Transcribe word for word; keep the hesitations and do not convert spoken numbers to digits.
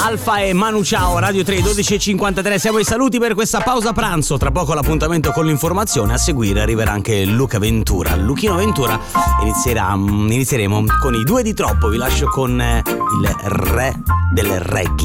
Alfa e Manu Ciao, Radio tre, dodici e cinquantatré. Siamo ai saluti per questa pausa pranzo. Tra poco l'appuntamento con l'informazione. A seguire arriverà anche Luca Ventura. Luchino Ventura. Inizierà, inizieremo con i due di troppo. Vi lascio con il re del reggae.